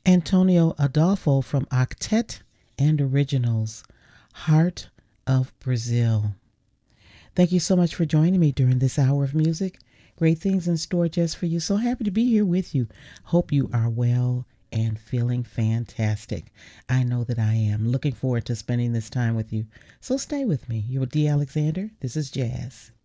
Antonio Adolfo from Octet and Originals, Heart of Brazil. Thank you so much for joining me during this hour of music. Great things in store just for you. So happy to be here with you. Hope you are well and feeling fantastic. I know that I am. Looking forward to spending this time with you. So stay with me. You're D. Alexander. This is Jazz.